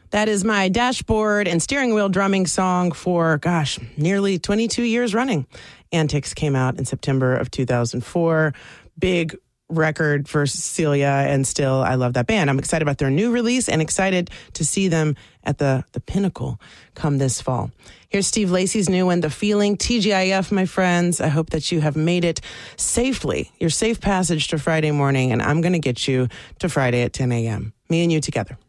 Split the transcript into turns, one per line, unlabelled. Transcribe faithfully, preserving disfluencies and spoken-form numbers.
That is my dashboard and steering wheel drumming song for, gosh, nearly twenty-two years running. Antics came out in September of two thousand four. Big record for Celia, and still I love that band. I'm excited about their new release and excited to see them at the, the pinnacle come this fall. Here's Steve Lacy's new one, The Feeling. T G I F, my friends. I hope that you have made it safely, your safe passage to Friday morning, and I'm going to get you to Friday at ten a.m. Me and you together.